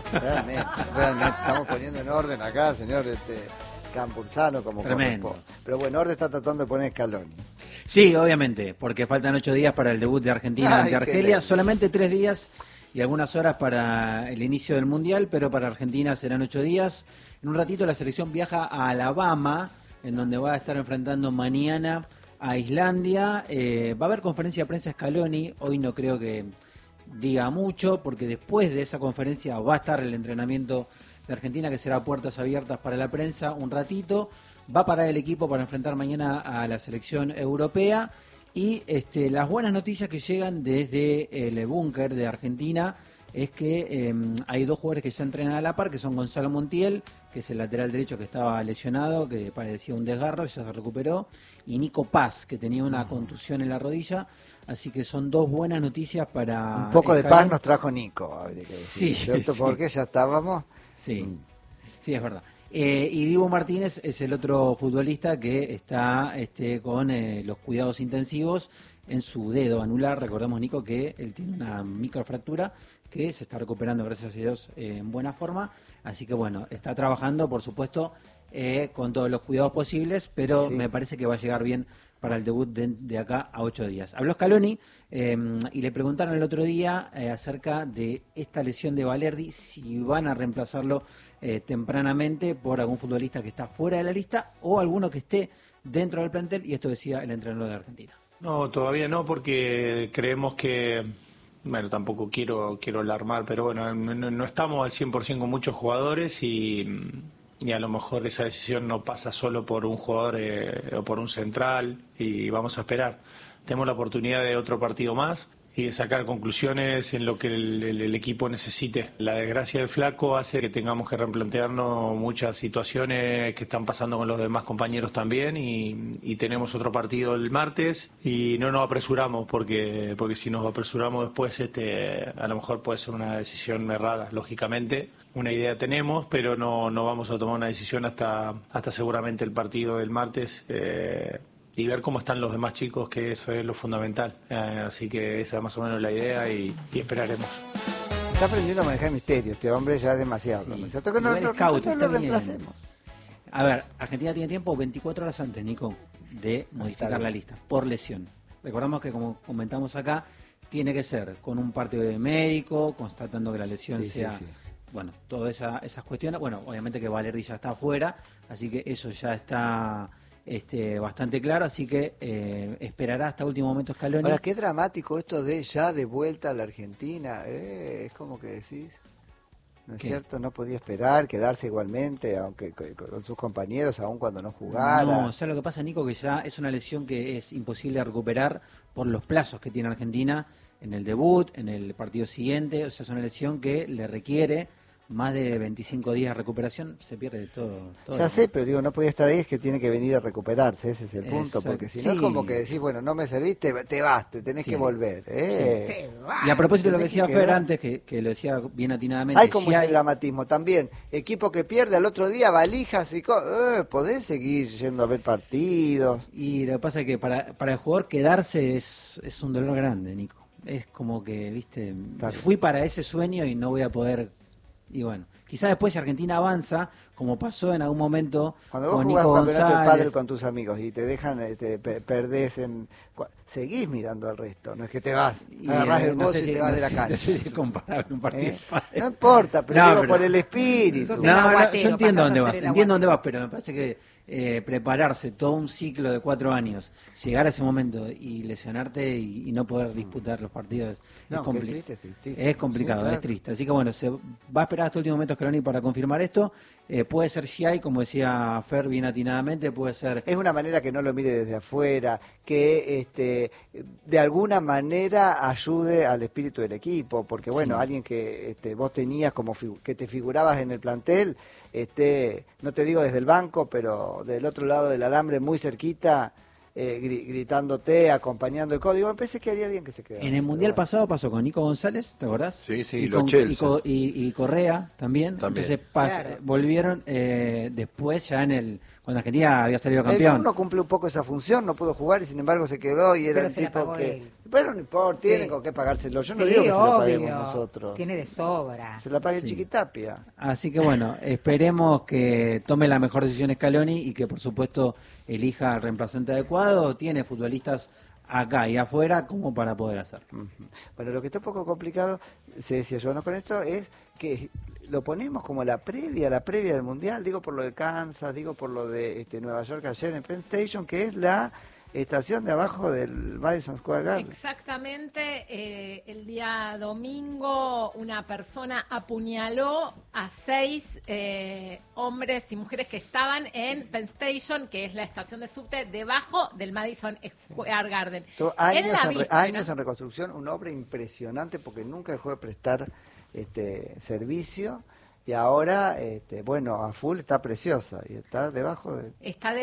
Realmente, estamos poniendo en orden acá, señor Campuzano, como tremendo. corresponde. Pero bueno, orden está tratando de poner Scaloni. Sí, obviamente, porque faltan 8 días para el debut de Argentina ante Argelia, solamente 3 días y algunas horas para el inicio del Mundial, pero para Argentina serán 8 días. En un ratito la selección viaja a Alabama, en donde va a estar enfrentando mañana a Islandia. Va a haber conferencia de prensa Scaloni, hoy no creo que diga mucho, porque después de esa conferencia va a estar el entrenamiento de Argentina, que será puertas abiertas para la prensa un ratito. Va a parar el equipo para enfrentar mañana a la selección europea. Y las buenas noticias que llegan desde el búnker de Argentina es que hay 2 jugadores que ya entrenan a la par, que son Gonzalo Montiel, que es el lateral derecho que estaba lesionado, que parecía un desgarro, ya se recuperó, y Nico Paz, que tenía una contusión en la rodilla. Así que son 2 buenas noticias para... Un poco de paz nos trajo Nico, habría que decir, sí, ¿cierto? sí. Porque ya estábamos... Sí, sí, es verdad. Y Dibu Martínez es el otro futbolista que está con los cuidados intensivos en su dedo anular. Recordemos, Nico, que él tiene una microfractura que se está recuperando, gracias a Dios, en buena forma. Así que bueno, está trabajando, por supuesto, con todos los cuidados posibles, pero sí, me parece que va a llegar bien para el debut de acá a 8 días. Habló Scaloni y le preguntaron el otro día acerca de esta lesión de Balerdi, si van a reemplazarlo tempranamente por algún futbolista que está fuera de la lista o alguno que esté dentro del plantel, y esto decía el entrenador de Argentina. No, todavía no, porque creemos que, bueno, tampoco quiero alarmar, pero bueno, no estamos al 100% con muchos jugadores y a lo mejor esa decisión no pasa solo por un jugador o por un central, y vamos a esperar. Tenemos la oportunidad de otro partido más y de sacar conclusiones en lo que el equipo necesite. La desgracia del Flaco hace que tengamos que replantearnos muchas situaciones que están pasando con los demás compañeros también, y tenemos otro partido el martes y no nos apresuramos porque si nos apresuramos después a lo mejor puede ser una decisión errada, lógicamente. Una idea tenemos, pero no vamos a tomar una decisión hasta seguramente el partido del martes, y ver cómo están los demás chicos, que eso es lo fundamental. Así que esa es más o menos la idea y esperaremos. Está aprendiendo a manejar misterio este hombre, ya es demasiado. Sí. ¿Cierto? Que no lo reemplacemos. A ver, Argentina tiene tiempo 24 horas antes, Nico, de modificar la lista por lesión. Recordamos que, como comentamos acá, tiene que ser con un parte médico, constatando que la lesión sea... Sí. Bueno, todas esas cuestiones. Bueno, obviamente que Balerdi ya está afuera, así que eso ya está bastante claro, así que esperará hasta último momento Scaloni. Ahora, qué dramático esto de ya de vuelta a la Argentina, es como que decís, ¿no es cierto? No podía esperar, quedarse igualmente, aunque con sus compañeros, aun cuando no jugara. No, o sea, lo que pasa, Nico, que ya es una lesión que es imposible de recuperar por los plazos que tiene Argentina en el debut, en el partido siguiente. O sea, es una lesión que le requiere más de 25 días de recuperación, se pierde todo. Ya sé, pero digo, no podía estar ahí, es que tiene que venir a recuperarse, ese es el punto. Exacto. Porque si no es como que decís, bueno, no me serviste, te vas, te tenés que volver. Sí. Y a propósito de lo que decía Fer antes, que lo decía bien atinadamente. Hay como ese dramatismo también, equipo que pierde al otro día, valijas y podés seguir yendo a ver partidos. Y lo que pasa es que para el jugador quedarse es un dolor grande, Nico. Es como que, viste, fui para ese sueño y no voy a poder... Y bueno, quizás después si Argentina avanza, como pasó en algún momento cuando vos con jugás Nico campeonato de González, pádel con tus amigos y te dejan, perdés seguís mirando al resto, no es que te vas, agarrás el bolso y te vas de la cancha. No sé si es comparable un partido de pádel. No importa, pero digo por el espíritu. Yo entiendo dónde vas, pero me parece que prepararse todo un ciclo de 4 años, llegar a ese momento y lesionarte y no poder disputar los partidos es complicado, sí, claro. Es triste. Así que bueno, se va a esperar hasta el último momento Scaloni para confirmar esto. Puede ser si hay, como decía Fer bien atinadamente, puede ser... Es una manera que no lo mire desde afuera, que de alguna manera ayude al espíritu del equipo, porque bueno, sí, alguien que vos tenías como que te figurabas en el plantel, no te digo desde el banco, pero del otro lado del alambre, muy cerquita, gritándote, acompañando el código, me parece que haría bien que se quedara. En el Mundial pasado pasó con Nico González, ¿te acordás? Sí, y con Chelsea. Y Correa también. Entonces volvieron después ya cuando Argentina había salido campeón. Uno cumple un poco esa función, no pudo jugar y sin embargo se quedó y era el tipo que... Pero no importa, tienen con qué pagárselo. Yo no digo que se lo paguemos nosotros. Tiene de sobra. Se la pague Chiquitapia. Así que bueno, esperemos que tome la mejor decisión Scaloni y que por supuesto elija al reemplazante adecuado. Tiene futbolistas acá y afuera como para poder hacer. Bueno, lo que está un poco complicado, se decía yo, ¿no? Con esto es que lo ponemos como la previa del Mundial, digo por lo de Kansas, digo por lo de Nueva York ayer en Penn Station, que es la estación de abajo del Madison Square Garden. Exactamente, el día domingo una persona apuñaló a 6 hombres y mujeres que estaban en Penn Station, que es la estación de subte debajo del Madison Square Garden. Años en reconstrucción, una obra impresionante porque nunca dejó de prestar servicio. Y ahora, bueno, a full está preciosa y está debajo de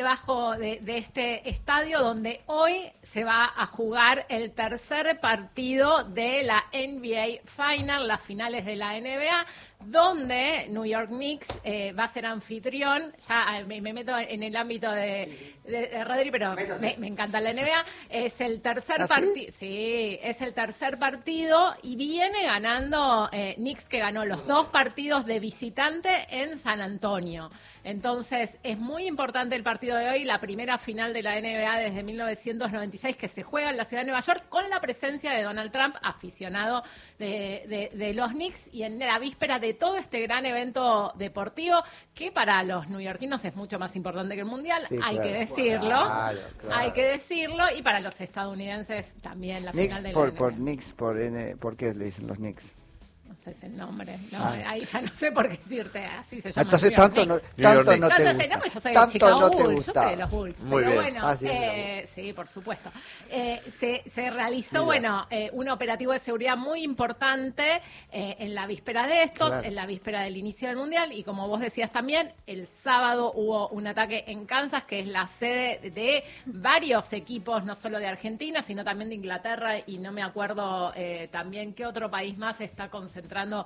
este estadio donde hoy se va a jugar el tercer partido de la NBA Final, las finales de la NBA, donde New York Knicks va a ser anfitrión. Ya me meto en el ámbito de Rodri, pero me encanta la NBA. Es el tercer partido. Sí, es el tercer partido y viene ganando Knicks, que ganó los 2 partidos de visitante en San Antonio. Entonces, es muy importante el partido de hoy, la primera final de la NBA desde 1996 que se juega en la ciudad de Nueva York con la presencia de Donald Trump, aficionado de los Knicks, y en la víspera de todo este gran evento deportivo que para los neoyorquinos es mucho más importante que el Mundial, hay que decirlo. Claro. Hay que decirlo, y para los estadounidenses también la final de la NBA. ¿Por qué le dicen los Knicks? No sé ese nombre, ahí ya no sé por qué decirte, así se llama. Entonces tanto no te gusta. Pues yo soy de Chicago Bulls, yo soy de los Bulls. Muy pero bien. bueno, sí, por supuesto. Se realizó, un operativo de seguridad muy importante en la víspera de estos, en la víspera del inicio del Mundial, y como vos decías también, el sábado hubo un ataque en Kansas, que es la sede de varios equipos, no solo de Argentina, sino también de Inglaterra, y no me acuerdo también qué otro país más está concentrando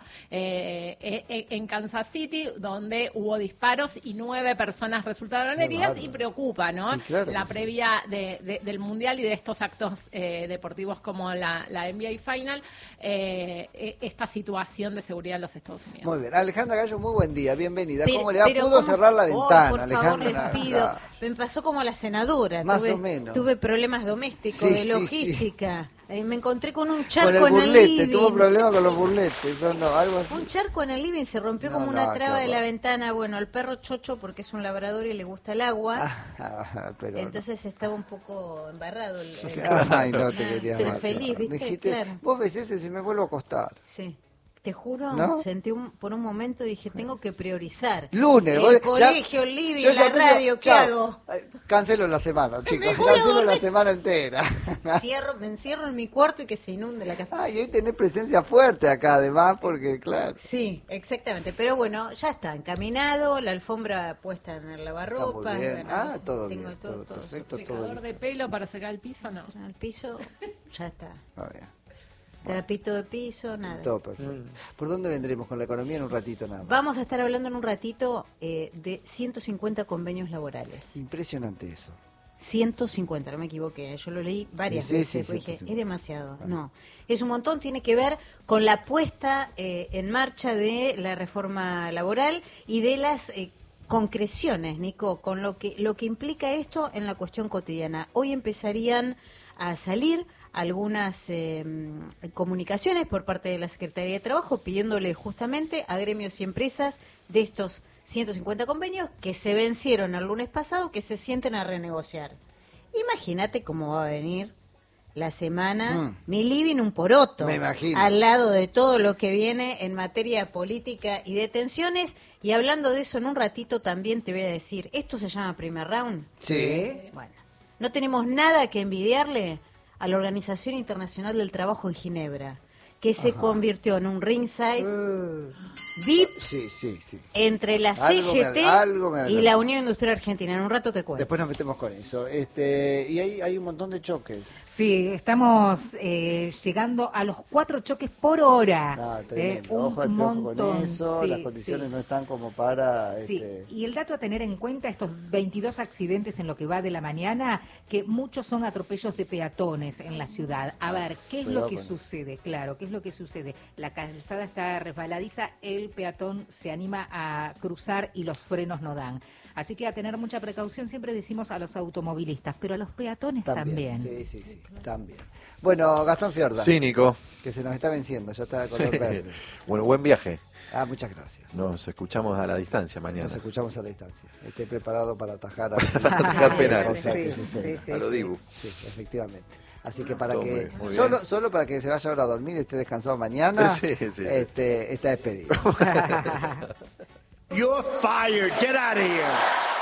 en Kansas City, donde hubo disparos y 9 personas resultaron heridas, y preocupa, ¿no? La previa del Mundial y de estos actos deportivos como la NBA Final, esta situación de seguridad en los Estados Unidos. Muy bien. Alejandra Gallo, muy buen día, bienvenida. ¿Cómo le va? ¿Pudo cerrar la ventana, por Alejandra? favor, les pido. Me pasó como a la senadora. Más o menos. Tuve problemas domésticos, de logística. Me encontré con un charco con el burlete, living. tuvo problemas con los burletes, algo así. Un charco en el living, se rompió como una traba de la ventana. Bueno, el perro chocho, porque es un labrador y le gusta el agua, pero entonces estaba un poco embarrado. Ay, no te quería pero más. feliz, ¿viste? Dijiste, claro. Vos ves ese, se me vuelvo a acostar. Sí. Te juro, ¿no? sentí por un momento, dije, tengo que priorizar. Lunes, el colegio, el living, la radio, ¿qué hago? Cancelo la semana, chicos, cancelo la semana entera. Me encierro en mi cuarto y que se inunde la casa. Y hoy tenés presencia fuerte acá, además, porque claro. Sí, exactamente, pero bueno, ya está encaminado, la alfombra puesta en el lavarropas. Bien. Bueno, todo tengo bien, todo perfecto. ¿Secador de pelo para secar el piso? No. El piso, ya está. Bien. Trapito de piso, nada. Todo perfecto. ¿Por dónde vendremos con la economía en un ratito nada más? Vamos a estar hablando en un ratito de 150 convenios laborales. Impresionante eso. 150, no me equivoqué, yo lo leí varias veces, sí, dije, es demasiado. No, es un montón, tiene que ver con la puesta en marcha de la reforma laboral y de las concreciones, Nico, con lo que implica esto en la cuestión cotidiana. Hoy empezarían a salir algunas comunicaciones por parte de la Secretaría de Trabajo pidiéndole justamente a gremios y empresas de estos 150 convenios que se vencieron el lunes pasado, que se sienten a renegociar. Imagínate cómo va a venir la semana, mi living un poroto, me imagino, al lado de todo lo que viene en materia política y de tensiones. Y hablando de eso, en un ratito también te voy a decir, ¿esto se llama primer round? Sí. Bueno, no tenemos nada que envidiarle a la Organización Internacional del Trabajo en Ginebra, que se convirtió en un ringside VIP entre la CGT y la Unión Industrial Argentina. En un rato te cuento. Después nos metemos con eso. Y hay un montón de choques. Sí, estamos llegando a los 4 choques por hora. Tremendo. Ojo al piojo con eso, las condiciones no están como para... Sí, y el dato a tener en cuenta, estos 22 accidentes en lo que va de la mañana, que muchos son atropellos de peatones en la ciudad. A ver, ¿qué es lo que sucede? Claro, ¿qué es lo que sucede? La calzada está resbaladiza, el peatón se anima a cruzar y los frenos no dan. Así que a tener mucha precaución, siempre decimos a los automovilistas, pero a los peatones también. Sí, también. Bueno, Gastón Fiorda. Sí, Nico. Que se nos está venciendo, ya está de color verde. Bueno, buen viaje. Muchas gracias. Nos escuchamos a la distancia mañana. Nos escuchamos a la distancia. Esté preparado para atajar penales. A lo Dibu. Sí, efectivamente. Así que para solo para que se vaya ahora a dormir y esté descansado mañana, está despedido. You're fired. Get out of here.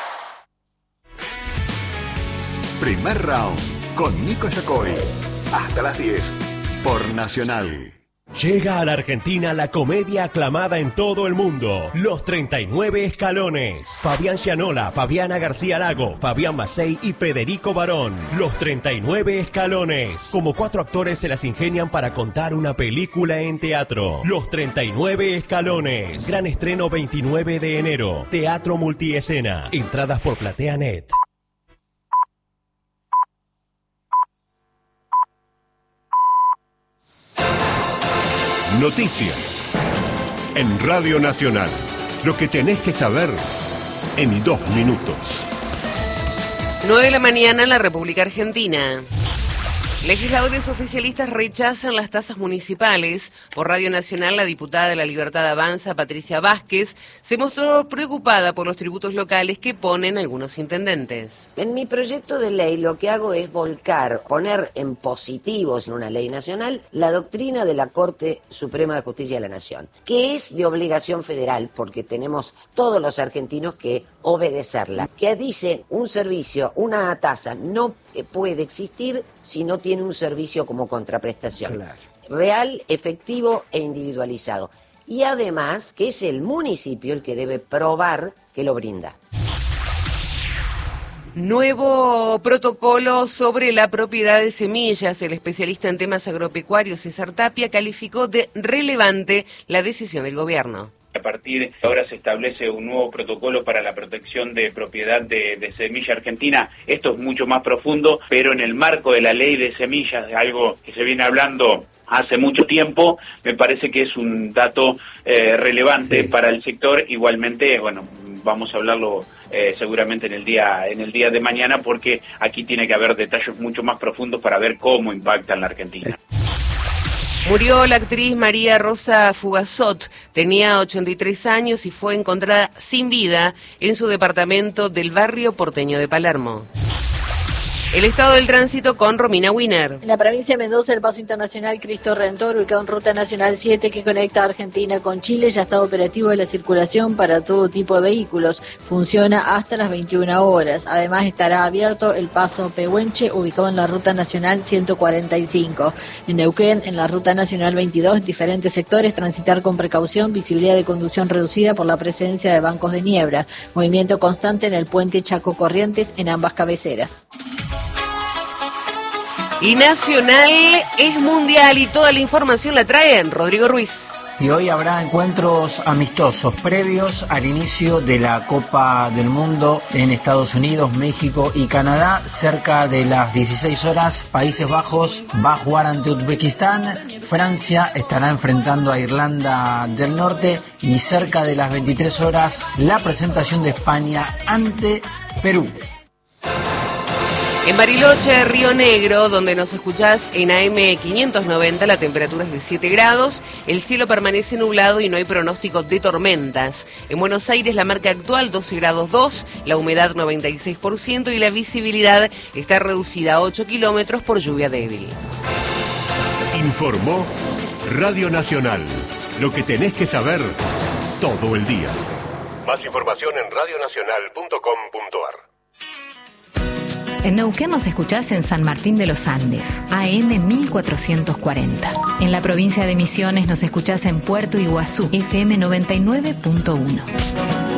Primer round con Nico Yacoy. Hasta las 10 por Nacional. Llega a la Argentina la comedia aclamada en todo el mundo, Los 39 Escalones. Fabián Gianola, Fabiana García Lago, Fabián Macei y Federico Barón. Los 39 Escalones. Como 4 actores se las ingenian para contar una película en teatro. Los 39 Escalones. Gran estreno 29 de enero. Teatro multiescena. Entradas por PlateaNet. Noticias en Radio Nacional. Lo que tenés que saber en 2 minutos. 9 de la mañana en la República Argentina. Legisladores oficialistas rechazan las tasas municipales. Por Radio Nacional, la diputada de La Libertad Avanza, Patricia Vázquez, se mostró preocupada por los tributos locales que ponen algunos intendentes. En mi proyecto de ley lo que hago es poner en positivos en una ley nacional la doctrina de la Corte Suprema de Justicia de la Nación, que es de obligación federal porque tenemos todos los argentinos que obedecerla, que dice un servicio, una tasa no puede existir si no tiene un servicio como contraprestación, real, efectivo e individualizado. Y además que es el municipio el que debe probar que lo brinda. Nuevo protocolo sobre la propiedad de semillas. El especialista en temas agropecuarios César Tapia calificó de relevante la decisión del gobierno. A partir de ahora se establece un nuevo protocolo para la protección de propiedad de semilla argentina. Esto es mucho más profundo, pero en el marco de la ley de semillas, de algo que se viene hablando hace mucho tiempo, me parece que es un dato relevante para el sector. Igualmente, bueno, vamos a hablarlo seguramente en el día de mañana, porque aquí tiene que haber detalles mucho más profundos para ver cómo impacta en la Argentina. Murió la actriz María Rosa Fugazot, tenía 83 años y fue encontrada sin vida en su departamento del barrio porteño de Palermo. El estado del tránsito con Romina Wiener. En la provincia de Mendoza, el paso internacional Cristo Redentor, ubicado en Ruta Nacional 7 que conecta a Argentina con Chile, ya está operativo de la circulación para todo tipo de vehículos. Funciona hasta las 21 horas. Además, estará abierto el paso Pehuenche, ubicado en la Ruta Nacional 145. En Neuquén, en la Ruta Nacional 22, diferentes sectores, transitar con precaución, visibilidad de conducción reducida por la presencia de bancos de niebla. Movimiento constante en el puente Chaco Corrientes en ambas cabeceras. Y Nacional es mundial y toda la información la trae Rodrigo Ruiz. Y hoy habrá encuentros amistosos previos al inicio de la Copa del Mundo en Estados Unidos, México y Canadá. Cerca de las 16 horas, Países Bajos va a jugar ante Uzbekistán, Francia estará enfrentando a Irlanda del Norte y cerca de las 23 horas la presentación de España ante Perú. En Bariloche, Río Negro, donde nos escuchás en AM 590, la temperatura es de 7 grados, el cielo permanece nublado y no hay pronóstico de tormentas. En Buenos Aires, la marca actual 12 grados 2, la humedad 96% y la visibilidad está reducida a 8 kilómetros por lluvia débil. Informó Radio Nacional. Lo que tenés que saber todo el día. Más información en radionacional.com.ar. En Neuquén nos escuchás en San Martín de los Andes, AM 1440. En la provincia de Misiones nos escuchás en Puerto Iguazú, FM 99.1.